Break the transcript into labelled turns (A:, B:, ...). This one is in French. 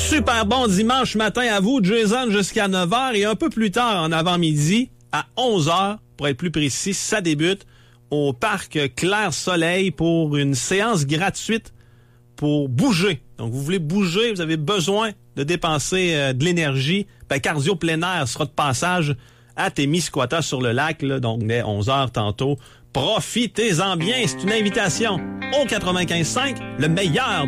A: Super bon dimanche matin à vous, Jason, jusqu'à 9h et un peu plus tard en avant-midi, à 11h, pour être plus précis, ça débute au parc Clair-Soleil pour une séance gratuite pour bouger. Donc, vous voulez bouger, vous avez besoin de dépenser de l'énergie. Ben, cardio plein air sera de passage à Témiscouata sur le lac, là, donc dès 11h tantôt. Profitez-en bien, c'est une invitation au 95.5, le meilleur